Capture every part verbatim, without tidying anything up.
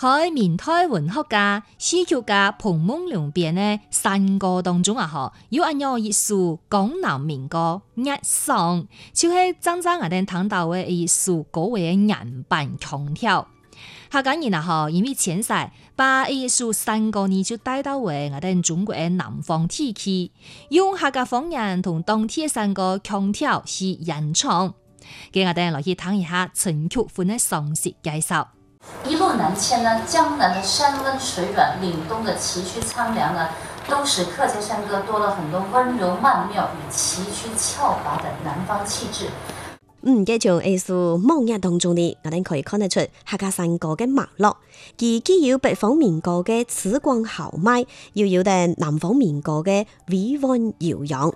喺明代文學家、戲劇家彭夢龍編嘅山歌當中啊，嗬，有按樣一首江南民歌《日上》，就係張張我哋聽到嘅一首歌嘅原版腔調。客家人啊，嗬，因為遷徙，把一首山歌呢就帶到為我哋中國嘅南方地區，用客家方言同當地嘅山歌腔調去演唱。給我哋來去聽一下陳菊芬嘅詳細介紹。 一路南遷呢，江南的山溫水軟，嶺東的崎嶇蒼涼呢，都使客家山歌多了很多溫柔曼妙與崎嶇峭拔的南方氣質。 嗯，這種藝術夢日當中呢，我哋可以看得出客家山歌嘅脈絡，既既有北方民歌嘅紫光豪邁，又有啲南方民歌嘅委婉悠揚。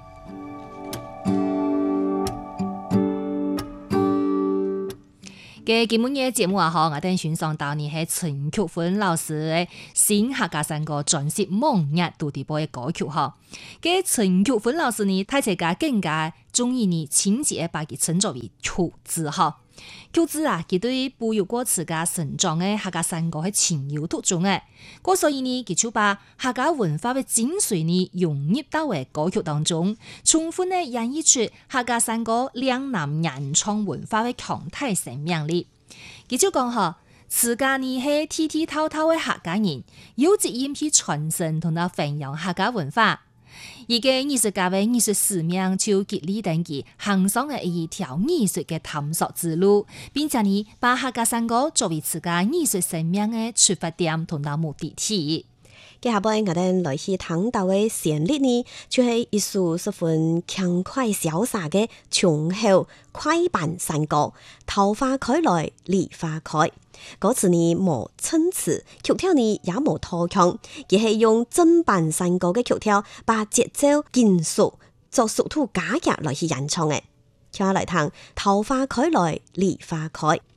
嘅今日嘅節目啊，嗬，我哋選上到呢係陳菊芬老師嘅新客家山歌專輯《夢日》獨地播嘅歌曲嗬。嘅陳菊芬老師呢，大家更加中意呢親切嘅把佢稱作為曲子嗬。曲子啊，佢對保育過自家成長嘅客家山歌係情有獨鍾嘅，嗰所以呢，佢就把客家文化嘅精髓呢融入到嘅歌曲當中，充分呢演繹出客家山歌嶺南原創文化嘅強大生命力。佢就講嗬，自家呢係天天滔滔嘅客家人，有責任去傳承同埋弘揚客家文化。而嘅藝術家嘅藝術使命就激勵等佢行上嘅一條藝術嘅探索之路，並且呢把客家山歌作為自家藝術生命嘅出發點同埋目的地。 接下來我哋來去聽到嘅旋律呢，就係一首十分輕快瀟灑嘅雄厚快板山歌，桃花開來梨花開。歌詞呢無襯詞，曲調呢也無拖腔，而係用正板山歌嘅曲調，把節奏緊縮作俗土加入來去演唱嘅。聽下來聽，桃花開來梨花開。